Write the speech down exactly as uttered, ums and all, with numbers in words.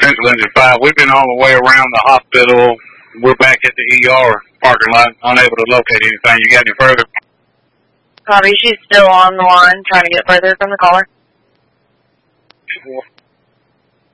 Central Engine five. We've been on the way around the hospital. We're back at the E R parking lot, unable to locate anything. You got any further? Copy. She's still on the line, trying to get further from the caller.